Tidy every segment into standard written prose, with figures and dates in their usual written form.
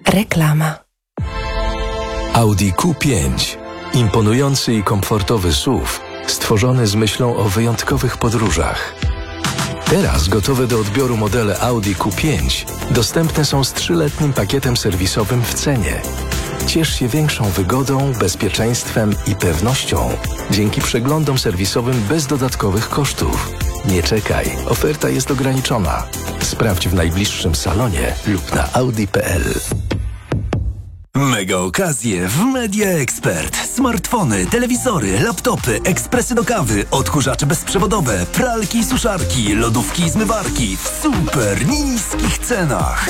Reklama. Audi Q5. Imponujący i komfortowy SUV, stworzony z myślą o wyjątkowych podróżach. Teraz gotowe do odbioru modele Audi Q5 dostępne są z 3-letnim pakietem serwisowym w cenie. Ciesz się większą wygodą, bezpieczeństwem i pewnością dzięki przeglądom serwisowym bez dodatkowych kosztów. Nie czekaj, oferta jest ograniczona. Sprawdź w najbliższym salonie lub na audi.pl. Mega okazje w Media Expert. Smartfony, telewizory, laptopy, ekspresy do kawy, odkurzacze bezprzewodowe, pralki i suszarki, lodówki i zmywarki w super niskich cenach.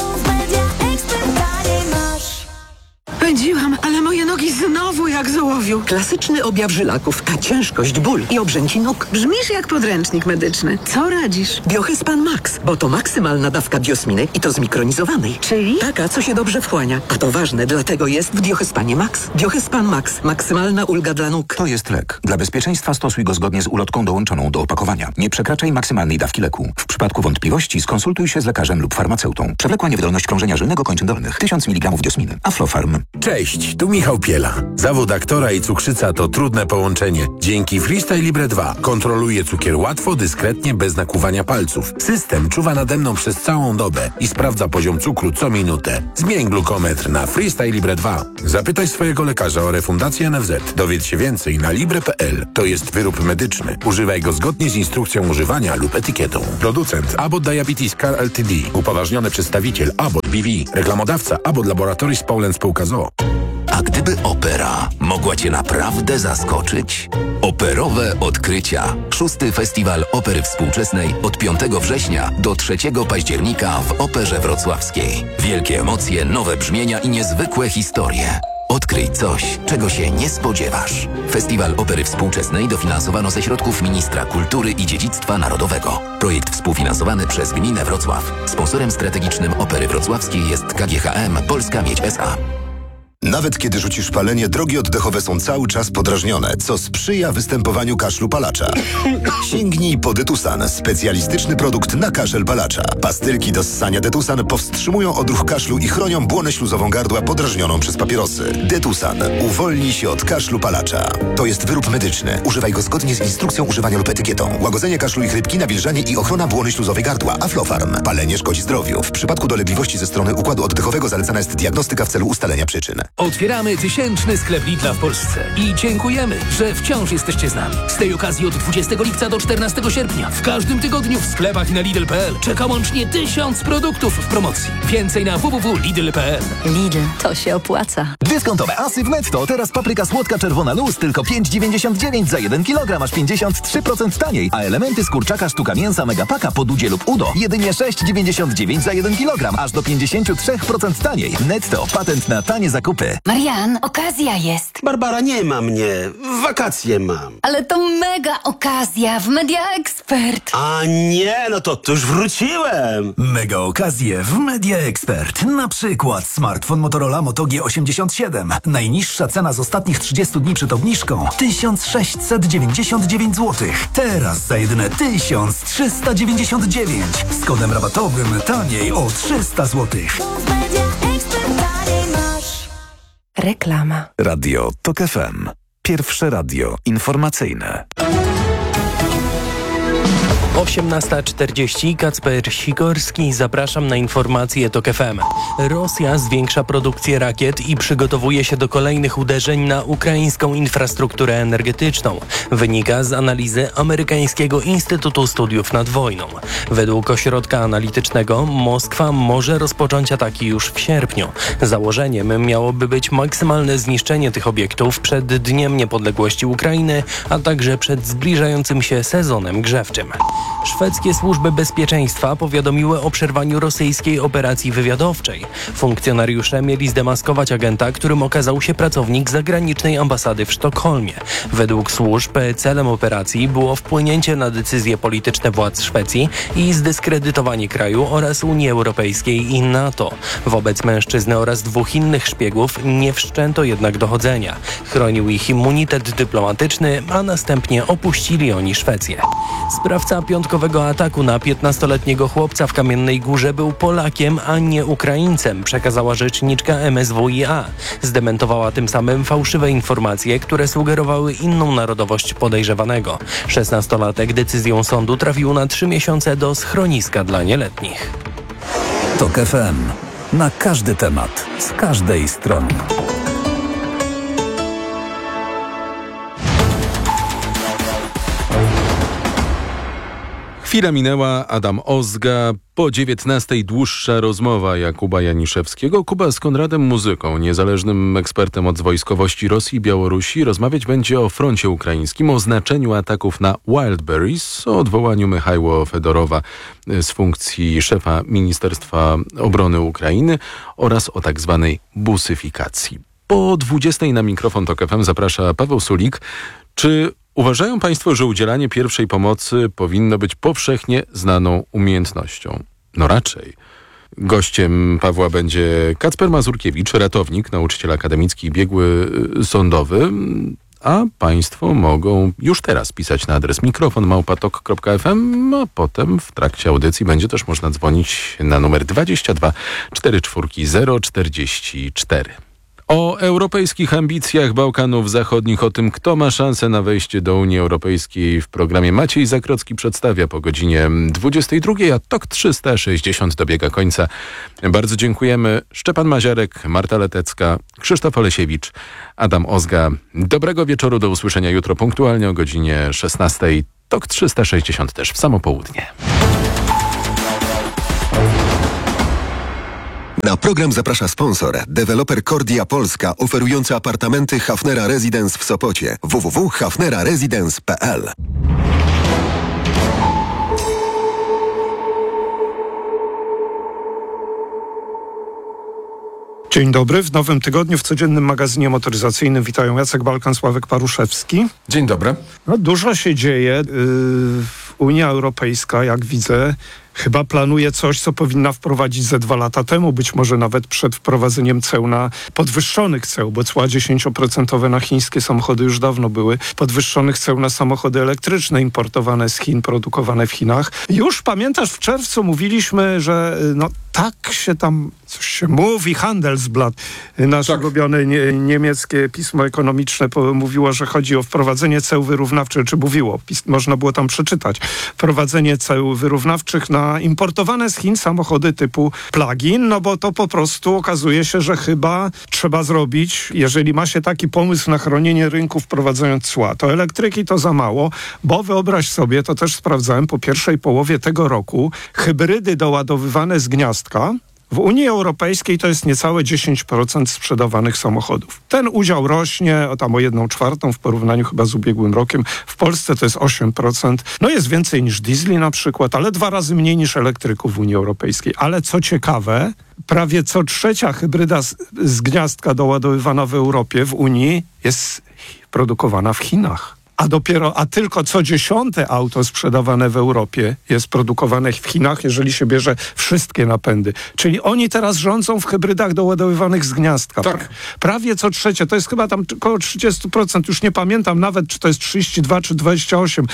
Pędziłam, ale moje nogi znowu jak z ołowiu. Klasyczny objaw żylaków, a ciężkość, ból i obrzęki nóg. Brzmisz jak podręcznik medyczny. Co radzisz? Biohyspan Max, bo to maksymalna dawka biosminy i to zmikronizowanej. Czyli? Taka, co się dobrze wchłania. A to ważne, dlatego jest w Biohyspanie Max. Biohyspan Max. Maksymalna ulga dla nóg. To jest lek. Dla bezpieczeństwa stosuj go zgodnie z ulotką dołączoną do opakowania. Nie przekraczaj maksymalnej dawki leku. W przypadku wątpliwości skonsultuj się z lekarzem lub farmaceutą. Przewlekła niewydolność krążenia żylnego kończyn dolnych. 1000 mg diosminy. Aflofarm. Cześć, tu Michał Piela. Zawód aktora i cukrzyca to trudne połączenie. Dzięki Freestyle Libre 2 kontroluję cukier łatwo, dyskretnie, bez nakłuwania palców. System czuwa nade mną przez całą dobę i sprawdza poziom cukru co minutę. Zmień glukometr na Freestyle Libre 2. Zapytaj swojego lekarza o refundację NFZ. Dowiedz się więcej na libre.pl. To jest wyrób medyczny. Używaj go zgodnie z instrukcją używania lub etykietą. Producent Abbott Diabetes Care Ltd. Upoważniony przedstawiciel Abbott BV. Reklamodawca Abbott Laboratories Poland Spółka z o.o. A gdyby opera mogła Cię naprawdę zaskoczyć? Operowe odkrycia. 6. Festiwal Opery Współczesnej od 5 września do 3 października w Operze Wrocławskiej. Wielkie emocje, nowe brzmienia i niezwykłe historie. Odkryj coś, czego się nie spodziewasz. Festiwal Opery Współczesnej dofinansowano ze środków Ministra Kultury i Dziedzictwa Narodowego. Projekt współfinansowany przez Gminę Wrocław. Sponsorem strategicznym Opery Wrocławskiej jest KGHM Polska Miedź S.A. Nawet kiedy rzucisz palenie, drogi oddechowe są cały czas podrażnione, co sprzyja występowaniu kaszlu palacza. Sięgnij po Detusan, specjalistyczny produkt na kaszel palacza. Pastylki do ssania Detusan powstrzymują odruch kaszlu i chronią błonę śluzową gardła podrażnioną przez papierosy. Detusan. Uwolnij się od kaszlu palacza. To jest wyrób medyczny. Używaj go zgodnie z instrukcją używania lub etykietą. Łagodzenie kaszlu i chrypki, nawilżanie i ochrona błony śluzowej gardła. Aflofarm. Palenie szkodzi zdrowiu. W przypadku dolegliwości ze strony układu oddechowego zalecana jest diagnostyka w celu ustalenia przyczyn. Otwieramy 1000 sklep Lidla w Polsce i dziękujemy, że wciąż jesteście z nami. Z tej okazji od 20 lipca do 14 sierpnia w każdym tygodniu w sklepach i na Lidl.pl czeka łącznie 1000 produktów w promocji. Więcej na www.lidl.pl. Lidl, to się opłaca. Dyskontowe asy w Netto. Teraz papryka słodka czerwona luz tylko 5,99 za 1 kg, aż 53% taniej. A elementy z kurczaka sztuka mięsa Megapaka po Dudzie lub Udo jedynie 6,99 za 1 kg, aż do 53% taniej. Netto. Patent na tanie zakupy. Marian, okazja jest. Barbara, nie ma mnie. Wakacje mam. Ale to mega okazja w Media Expert. A nie, no to już wróciłem. Mega okazje w Media Expert. Na przykład smartfon Motorola Moto G87. Najniższa cena z ostatnich 30 dni przed obniżką 1699 zł. Teraz za jedyne 1399. Z kodem rabatowym taniej o 300 zł. Reklama. Radio TOK FM. Pierwsze radio informacyjne. 18:40. Kacper Sikorski. Zapraszam na informacje TOK FM. Rosja zwiększa produkcję rakiet i przygotowuje się do kolejnych uderzeń na ukraińską infrastrukturę energetyczną. Wynika z analizy amerykańskiego Instytutu Studiów nad Wojną. Według ośrodka analitycznego Moskwa może rozpocząć ataki już w sierpniu. Założeniem miałoby być maksymalne zniszczenie tych obiektów przed Dniem Niepodległości Ukrainy, a także przed zbliżającym się sezonem grzewczym. Szwedzkie służby bezpieczeństwa powiadomiły o przerwaniu rosyjskiej operacji wywiadowczej. Funkcjonariusze mieli zdemaskować agenta, którym okazał się pracownik zagranicznej ambasady w Sztokholmie. Według służb celem operacji było wpłynięcie na decyzje polityczne władz Szwecji i zdyskredytowanie kraju oraz Unii Europejskiej i NATO. Wobec mężczyzny oraz 2 innych szpiegów nie wszczęto jednak dochodzenia. Chronił ich immunitet dyplomatyczny, a następnie opuścili oni Szwecję. Sprawca piątkowego ataku na 15-letniego chłopca w Kamiennej Górze był Polakiem, a nie Ukraińcem, przekazała rzeczniczka MSWiA. Zdementowała tym samym fałszywe informacje, które sugerowały inną narodowość podejrzewanego. 16-latek decyzją sądu trafił na 3 miesiące do schroniska dla nieletnich. TOK FM. Na każdy temat, z każdej strony. Chwila minęła, Adam Ozga. Po 19:00 dłuższa rozmowa Jakuba Janiszewskiego. Kuba z Konradem Muzyką, niezależnym ekspertem od wojskowości Rosji i Białorusi, rozmawiać będzie o froncie ukraińskim, o znaczeniu ataków na Wildberries, o odwołaniu Michajła Fedorowa z funkcji szefa Ministerstwa Obrony Ukrainy oraz o tak zwanej busyfikacji. Po 20:00 na mikrofon TOK FM zaprasza Paweł Sulik. Czy uważają Państwo, że udzielanie pierwszej pomocy powinno być powszechnie znaną umiejętnością? No raczej. Gościem Pawła będzie Kacper Mazurkiewicz, ratownik, nauczyciel akademicki i biegły sądowy. A Państwo mogą już teraz pisać na adres mikrofon@tok.fm, a potem w trakcie audycji będzie też można dzwonić na numer 22 44 044. O europejskich ambicjach Bałkanów Zachodnich, o tym, kto ma szansę na wejście do Unii Europejskiej w programie Maciej Zakrocki przedstawia po godzinie 22:00, a TOK 360 dobiega końca. Bardzo dziękujemy. Szczepan Maziarek, Marta Letecka, Krzysztof Olesiewicz, Adam Ozga. Dobrego wieczoru, do usłyszenia jutro punktualnie o godzinie 16:00. TOK 360 też w samo południe. Na program zaprasza sponsor, deweloper Kordia Polska, oferujący apartamenty Hafnera Residence w Sopocie. www.hafneraresidence.pl. Dzień dobry. W nowym tygodniu w codziennym magazynie motoryzacyjnym witają Jacek Balkan, Sławek Paruszewski. Dzień dobry. No, dużo się dzieje. Unia Europejska, jak widzę, chyba planuje coś, co powinna wprowadzić ze 2 lata temu, być może nawet przed wprowadzeniem ceł podwyższonych ceł, bo cła 10% na chińskie samochody już dawno były, podwyższonych ceł na samochody elektryczne importowane z Chin, produkowane w Chinach. Już pamiętasz, w czerwcu mówiliśmy, że tak się tam coś się mówi, Handelsblatt, nasze ulubione niemieckie pismo ekonomiczne mówiło, że chodzi o wprowadzenie ceł wyrównawczych, czy mówiło, można było tam przeczytać, wprowadzenie ceł wyrównawczych na importowane z Chin samochody typu plug-in, bo to po prostu okazuje się, że chyba trzeba zrobić, jeżeli ma się taki pomysł na chronienie rynku wprowadzając cła, to elektryki to za mało, bo wyobraź sobie, to też sprawdzałem, po pierwszej połowie tego roku hybrydy doładowywane z gniazdka w Unii Europejskiej to jest niecałe 10% sprzedawanych samochodów. Ten udział rośnie o 1/4 w porównaniu chyba z ubiegłym rokiem. W Polsce to jest 8%. Jest więcej niż diesli na przykład, ale 2 razy mniej niż elektryków w Unii Europejskiej. Ale co ciekawe, prawie co 3. hybryda z gniazdka doładowywana w Europie, w Unii jest produkowana w Chinach. A tylko co 10. auto sprzedawane w Europie jest produkowane w Chinach, jeżeli się bierze wszystkie napędy. Czyli oni teraz rządzą w hybrydach doładowywanych z gniazdka. Tak. Prawie co 3. To jest chyba tam około 30%. Już nie pamiętam nawet, czy to jest 32 czy 28.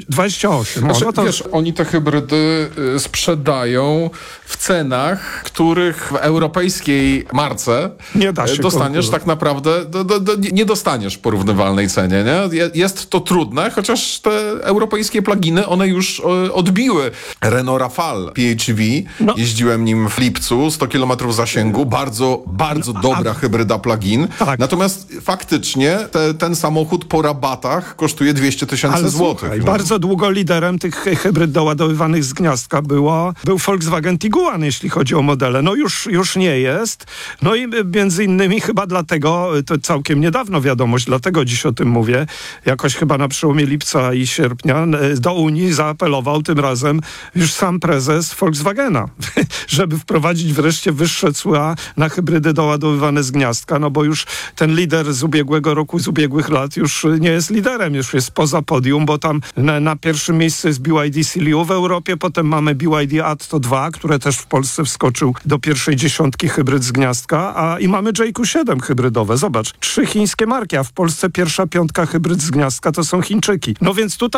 28. Wiesz, oni te hybrydy sprzedają w cenach, których w europejskiej marce nie da się dostaniesz tak naprawdę, nie dostaniesz w porównywalnej cenie. Nie? Jest to trudne, chociaż te europejskie pluginy, one już odbiły. Renault Rafale PHEV, jeździłem nim w lipcu, 100 km zasięgu, bardzo dobra hybryda plug-in. Tak. Natomiast faktycznie ten samochód po rabatach kosztuje 200 000 złotych. Bardzo długo liderem tych hybryd doładowywanych z gniazdka był Volkswagen Tiguan, jeśli chodzi o modele. Już nie jest. I między innymi chyba dlatego, to całkiem niedawno wiadomość, dlatego dziś o tym mówię, jakoś chyba na przełomie lipca i sierpnia do Unii zaapelował tym razem już sam prezes Volkswagena, żeby wprowadzić wreszcie wyższe cła na hybrydy doładowywane z gniazdka, bo już ten lider z ubiegłego roku, z ubiegłych lat już nie jest liderem, już jest poza podium, bo tam na pierwszym miejscu jest BYD Celio w Europie, potem mamy BYD Atto 2, które też w Polsce wskoczył do pierwszej 10 hybryd z gniazdka, i mamy JQ7 hybrydowe. Zobacz, 3 chińskie marki, a w Polsce pierwsza 5 hybryd z gniazdka to są Chińczyki. Więc tutaj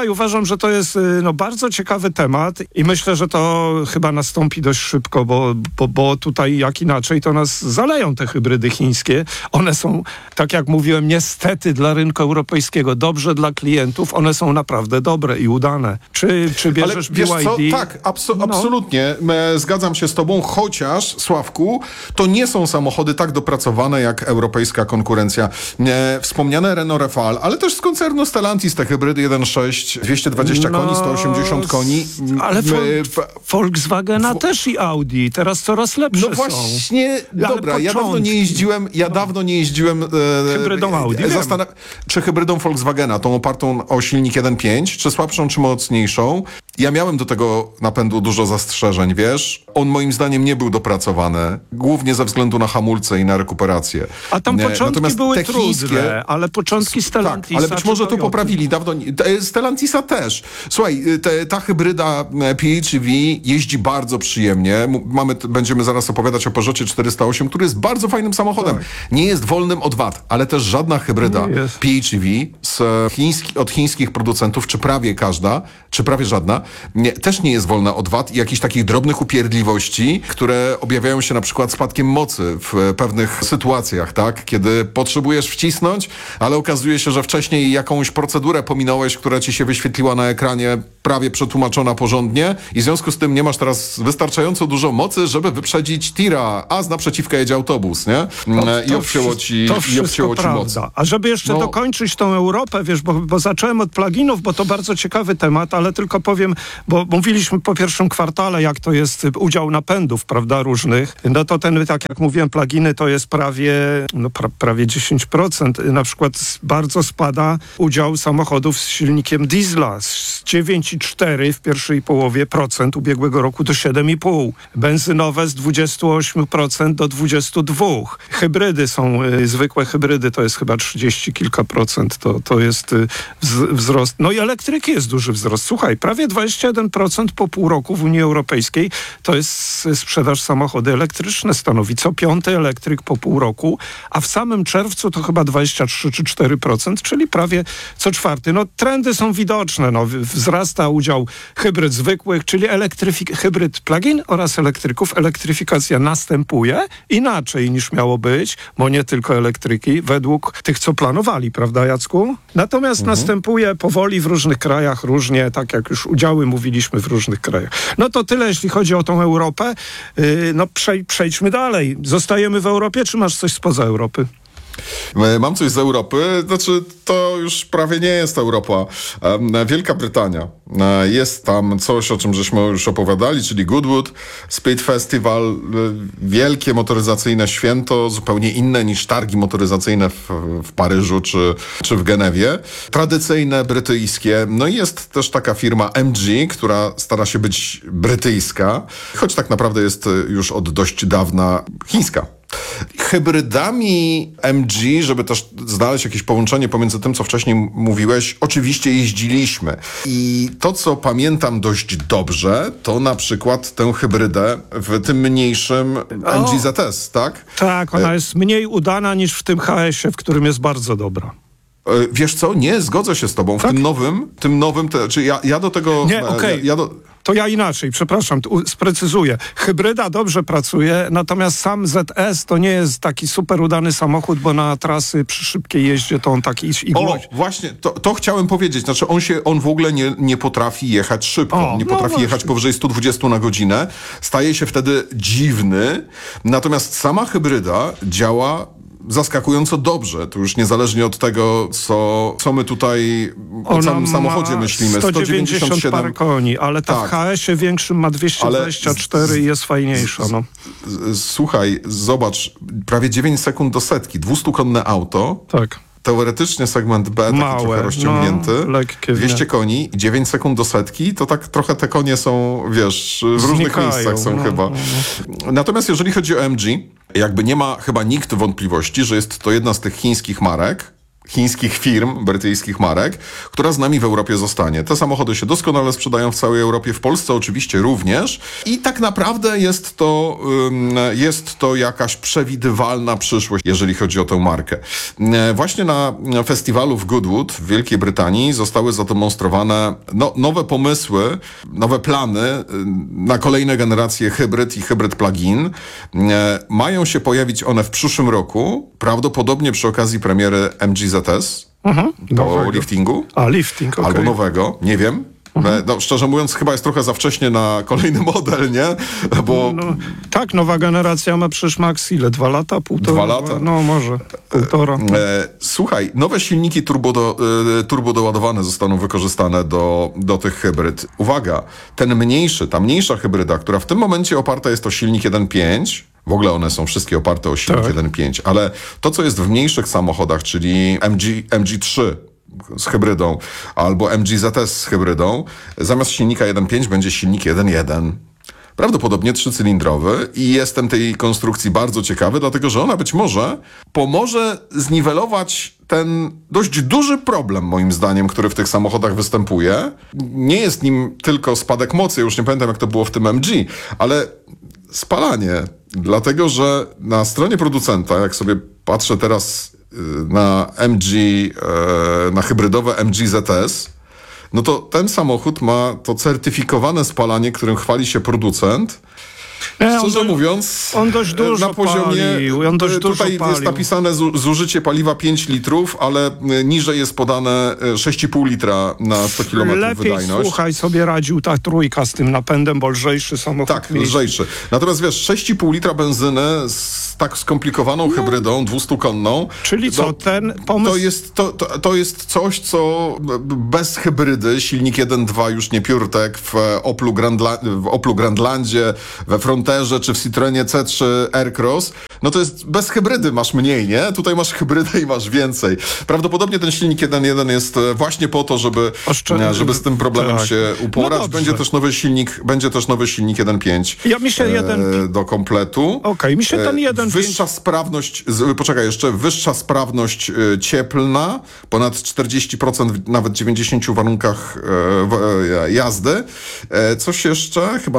tutaj uważam, że to jest bardzo ciekawy temat i myślę, że to chyba nastąpi dość szybko, bo tutaj jak inaczej to nas zaleją te hybrydy chińskie. One są, tak jak mówiłem, niestety dla rynku europejskiego dobrze dla klientów. One są naprawdę dobre i udane. Czy bierzesz BYD? Co? Tak, absolutnie. Zgadzam się z tobą, chociaż, Sławku, to nie są samochody tak dopracowane jak europejska konkurencja. Wspomniane Renault Rafale, ale też z koncernu Stellantis te hybrydy 1.6, 220 koni, 180 koni. Ale Volkswagena też i Audi. Teraz coraz lepsze są. No właśnie, dobra, ja dawno nie jeździłem hybrydą Audi. Czy hybrydą Volkswagena, tą opartą o silnik 1.5, czy słabszą, czy mocniejszą. Ja miałem do tego napędu dużo zastrzeżeń, wiesz? On moim zdaniem nie był dopracowany, głównie ze względu na hamulce i na rekuperację. A tam początki były trudne, ale początki Stellantisa... Tak, ale być może to poprawili. Stellantisa też. Słuchaj, ta hybryda PHEV jeździ bardzo przyjemnie. Będziemy zaraz opowiadać o Peugeotie 408, który jest bardzo fajnym samochodem. Tak. Nie jest wolnym od wad, ale też żadna hybryda PHEV od chińskich producentów, czy prawie każda, czy prawie żadna, też nie jest wolna od wad i jakichś takich drobnych upierdliwości, które objawiają się na przykład spadkiem mocy w pewnych sytuacjach, tak? Kiedy potrzebujesz wcisnąć, ale okazuje się, że wcześniej jakąś procedurę pominąłeś, która ci się wyświetliła na ekranie, prawie przetłumaczona porządnie i w związku z tym nie masz teraz wystarczająco dużo mocy, żeby wyprzedzić tira, a z naprzeciwka jedzie autobus, nie? I obcięło ci moc. A żeby jeszcze dokończyć tą Europę, wiesz, bo zacząłem od pluginów, bo to bardzo ciekawy temat, ale tylko powiem, bo mówiliśmy po pierwszym kwartale, jak to jest udział napędów, prawda, różnych. No to tak jak mówiłem, pluginy to jest prawie 10%. Na przykład bardzo spada udział samochodów z silnikiem diesla z 9,4 w pierwszej połowie procent ubiegłego roku do 7,5. Benzynowe z 28% do 22%. Hybrydy są, zwykłe hybrydy to jest chyba 30 kilka procent. To jest wzrost. No i elektryki jest duży wzrost. Słuchaj, prawie 21% po pół roku w Unii Europejskiej to jest sprzedaż samochody elektryczne stanowi. Co piąty elektryk po pół roku, a w samym czerwcu to chyba 23 czy 4%, czyli prawie co czwarty. No trendy są widoczne. No, wzrasta udział hybryd zwykłych, czyli hybryd plug-in oraz elektryków. Elektryfikacja następuje inaczej niż miało być, bo nie tylko elektryki, według tych, co planowali, prawda, Jacku? Natomiast następuje powoli w różnych krajach, różnie, tak jak już udziały mówiliśmy w różnych krajach. No to tyle, jeśli chodzi o tą Europę. Przejdźmy dalej. Zostajemy w Europie, czy masz coś spoza Europy? Mam coś z Europy, znaczy to już prawie nie jest Europa. Wielka Brytania. Jest tam coś, o czym żeśmy już opowiadali, czyli Goodwood Speed Festival, wielkie motoryzacyjne święto, zupełnie inne niż targi motoryzacyjne w Paryżu czy w Genewie. Tradycyjne, brytyjskie. No i jest też taka firma MG, która stara się być brytyjska, choć tak naprawdę jest już od dość dawna chińska. Hybrydami MG, żeby też znaleźć jakieś połączenie pomiędzy tym, co wcześniej mówiłeś, oczywiście jeździliśmy. I to, co pamiętam dość dobrze, to na przykład tę hybrydę w tym mniejszym MG ZS, tak? Tak, ona jest mniej udana niż w tym HS-ie, w którym jest bardzo dobra. Wiesz co? Nie, zgodzę się z tobą. W tym nowym, czy ja do tego... Nie, okej. To ja inaczej, przepraszam, sprecyzuję. Hybryda dobrze pracuje, natomiast sam ZS to nie jest taki super udany samochód, bo na trasy przy szybkiej jeździe to on taki... Właśnie, to chciałem powiedzieć. Znaczy on w ogóle nie potrafi jechać szybko. Nie potrafi jechać powyżej 120 na godzinę. Staje się wtedy dziwny. Natomiast sama hybryda działa zaskakująco dobrze. To już niezależnie od tego, co my tutaj o całym samochodzie myślimy. 197 parę koni, ale ta w HS-ie większym ma 224 i jest fajniejsza. No. Słuchaj, zobacz, prawie 9 sekund do setki. 200-konne auto. Tak. Teoretycznie segment B, taki trochę rozciągnięty, 200 koni, 9 sekund do setki, to tak trochę te konie są, wiesz, w różnych miejscach są chyba. Natomiast jeżeli chodzi o MG, jakby nie ma chyba nikt wątpliwości, że jest to jedna z tych chińskich marek, chińskich firm, brytyjskich marek, która z nami w Europie zostanie. Te samochody się doskonale sprzedają w całej Europie, w Polsce oczywiście również i tak naprawdę jest to jakaś przewidywalna przyszłość, jeżeli chodzi o tę markę. Właśnie na festiwalu w Goodwood w Wielkiej Brytanii zostały zademonstrowane nowe pomysły, nowe plany na kolejne generacje hybryd i hybryd plug-in. Mają się pojawić one w przyszłym roku, prawdopodobnie przy okazji premiery MG ZS o liftingu. Lifting, okay. Albo nowego, nie wiem. No, szczerze mówiąc, chyba jest trochę za wcześnie na kolejny model, nie? Bo... tak, nowa generacja ma przecież max ile? 2 lata? 1,5? 2 lata? No może, 1,5. Słuchaj, nowe silniki turbo doładowane zostaną wykorzystane do tych hybryd. Uwaga, ta mniejsza hybryda, która w tym momencie oparta jest o silnik 1.5, w ogóle one są wszystkie oparte o silnik 1.5, ale to, co jest w mniejszych samochodach, czyli MG3 z hybrydą albo MG ZS z hybrydą, zamiast silnika 1.5 będzie silnik 1.1. Prawdopodobnie 3-cylindrowy i jestem tej konstrukcji bardzo ciekawy, dlatego że ona być może pomoże zniwelować ten dość duży problem, moim zdaniem, który w tych samochodach występuje. Nie jest nim tylko spadek mocy, już nie pamiętam jak to było w tym MG, ale spalanie. Dlatego, że na stronie producenta, jak sobie patrzę teraz na na hybrydowe MG ZS, no to ten samochód ma to certyfikowane spalanie, którym chwali się producent. Szczerze mówiąc, on dość dużo na poziomie palił. Tutaj jest napisane zużycie paliwa 5 litrów, ale niżej jest podane 6,5 litra na 100 km wydajność. Lepiej, słuchaj, sobie radził ta trójka z tym napędem, bo lżejszy samochód. Tak, lżejszy. Natomiast wiesz, 6,5 litra benzyny z tak skomplikowaną hybrydą, 200-konną. Czyli co, ten pomysł... To jest coś, co bez hybrydy, silnik 1.2 już nie piórtek, w Oplu Grandlandzie, we Fronterze czy w Citroenie C3 Aircross, no to jest bez hybrydy masz mniej, nie? Tutaj masz hybrydę i masz więcej. Prawdopodobnie ten silnik 1.1 jest właśnie po to, żeby z tym problemem się uporać. Będzie też nowy silnik 1.5 do kompletu. Okej, mi się ten 1.5... Wyższa sprawność, wyższa sprawność cieplna, ponad 40%, nawet 90% w warunkach jazdy. Coś jeszcze? Chyba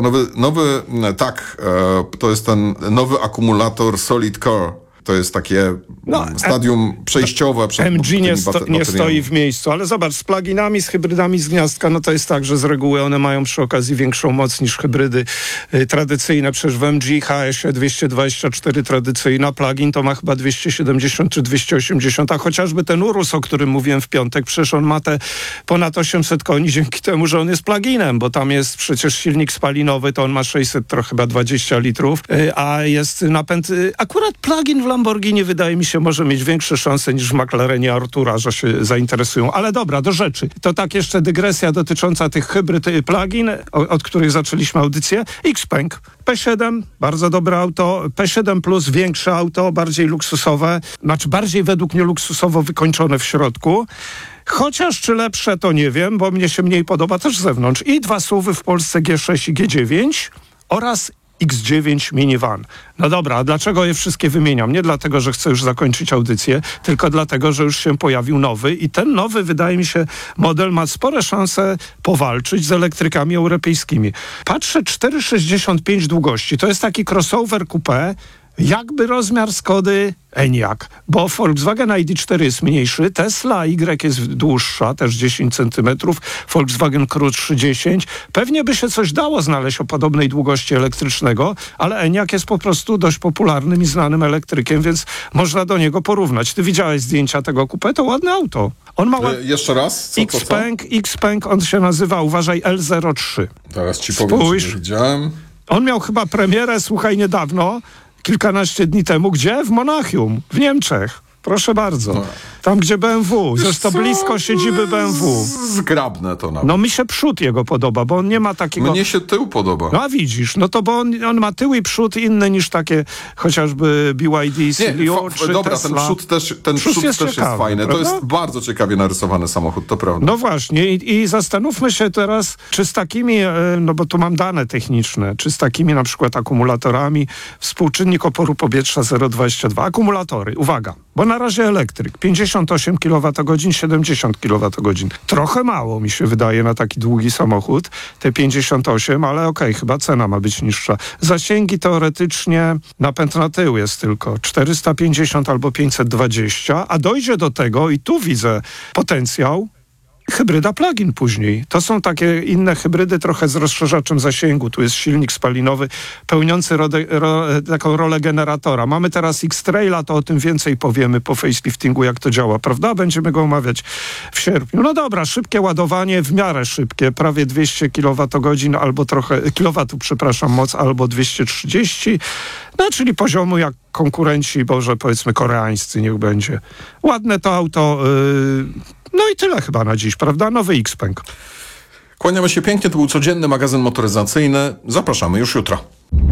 to jest ten nowy akumulator Solid Core. To jest takie stadium przejściowe. MG nie stoi w miejscu, ale zobacz, z pluginami, z hybrydami z gniazdka, no to jest tak, że z reguły one mają przy okazji większą moc niż hybrydy tradycyjne. Przecież w MG HS-ie 224 tradycyjna, plugin to ma chyba 270 czy 280, a chociażby ten Urus, o którym mówiłem w piątek, przecież on ma te ponad 800 koni dzięki temu, że on jest pluginem, bo tam jest przecież silnik spalinowy, to on ma 600, trochę chyba 20 litrów, a jest napęd, akurat plugin w Lamborghini wydaje mi się może mieć większe szanse niż w McLarenie Artura, że się zainteresują. Ale dobra, do rzeczy. To tak jeszcze dygresja dotycząca tych hybryd plug-in, od których zaczęliśmy audycję. Xpeng. P7, bardzo dobre auto. P7 Plus, większe auto, bardziej luksusowe. Znaczy bardziej według mnie luksusowo wykończone w środku. Chociaż czy lepsze, to nie wiem, bo mnie się mniej podoba też z zewnątrz. I 2 SUV-y w Polsce G6 i G9 oraz X9 minivan. No dobra, a dlaczego je wszystkie wymieniam? Nie dlatego, że chcę już zakończyć audycję, tylko dlatego, że już się pojawił nowy i ten nowy, wydaje mi się, model ma spore szanse powalczyć z elektrykami europejskimi. Patrzę, 4,65 długości. To jest taki crossover coupé, jakby rozmiar Skody Enyaq, bo Volkswagen ID4 jest mniejszy, Tesla Y jest dłuższa, też 10 cm, Volkswagen krótszy 10. Pewnie by się coś dało znaleźć o podobnej długości elektrycznego, ale Enyaq jest po prostu dość popularnym i znanym elektrykiem, więc można do niego porównać. Ty widziałeś zdjęcia tego coupé? To ładne auto. On ma jeszcze raz? Xpeng, on się nazywa, uważaj, L03. Teraz ci powiem, że nie widziałem. On miał chyba premierę, słuchaj, niedawno, kilkanaście dni temu. Gdzie? W Monachium, w Niemczech. Proszę bardzo. No. Tam, gdzie BMW. Zresztą blisko siedziby BMW. Zgrabne to nawet. No mi się przód jego podoba, bo on nie ma takiego... Mnie się tył podoba. No a widzisz, no to bo on ma tył i przód inny niż takie chociażby BYD, Clio czy dobra, Tesla. ten przód też jest fajny. Prawda? To jest bardzo ciekawie narysowany samochód, to prawda. No właśnie i zastanówmy się teraz, czy z takimi, no bo tu mam dane techniczne, czy z takimi na przykład akumulatorami, współczynnik oporu powietrza 0,22. Akumulatory, uwaga, bo na razie elektryk, 50 68 kWh, 70 kWh. Trochę mało mi się wydaje na taki długi samochód, te 58, ale okej, chyba cena ma być niższa. Zasięgi teoretycznie, napęd na tył jest tylko 450 albo 520, a dojdzie do tego, i tu widzę potencjał, hybryda plug-in później. To są takie inne hybrydy trochę z rozszerzaczem zasięgu. Tu jest silnik spalinowy pełniący taką rolę generatora. Mamy teraz X-Traila, to o tym więcej powiemy po faceliftingu, jak to działa, prawda? Będziemy go omawiać w sierpniu. No dobra, szybkie ładowanie, w miarę szybkie, prawie 200 kWh albo trochę, kilowatów, przepraszam, moc, albo 230, no czyli poziomu jak konkurenci, może powiedzmy koreańscy, niech będzie. Ładne to auto, no i tyle chyba na dziś, prawda? Nowy Xpeng. Kłaniamy się pięknie, to był codzienny magazyn motoryzacyjny. Zapraszamy już jutro.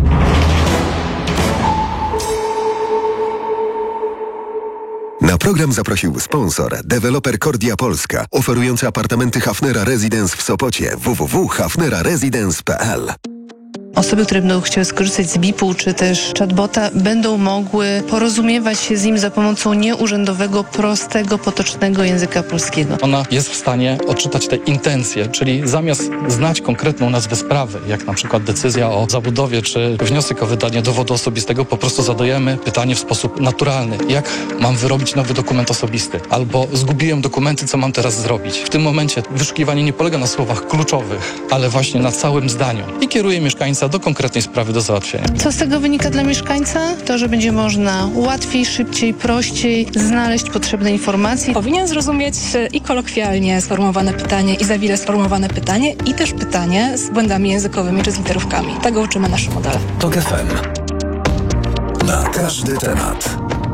Na program zaprosił sponsor, deweloper Cordia Polska, oferujący apartamenty Hafnera Residence w Sopocie. www.hafneraresidence.pl. Osoby, które będą chciały skorzystać z BIP-u czy też chatbota, będą mogły porozumiewać się z nim za pomocą nieurzędowego, prostego, potocznego języka polskiego. Ona jest w stanie odczytać te intencje, czyli zamiast znać konkretną nazwę sprawy, jak na przykład decyzja o zabudowie czy wniosek o wydanie dowodu osobistego, po prostu zadajemy pytanie w sposób naturalny. Jak mam wyrobić nowy dokument osobisty? Albo zgubiłem dokumenty, co mam teraz zrobić? W tym momencie wyszukiwanie nie polega na słowach kluczowych, ale właśnie na całym zdaniu i kieruje mieszkańca do konkretnej sprawy do załatwienia. Co z tego wynika dla mieszkańca? To, że będzie można łatwiej, szybciej, prościej znaleźć potrzebne informacje. Powinien zrozumieć i kolokwialnie sformułowane pytanie, i zawile sformułowane pytanie, i też pytanie z błędami językowymi czy z literówkami. Tego uczymy nasze modele. TOK FM. Na każdy temat.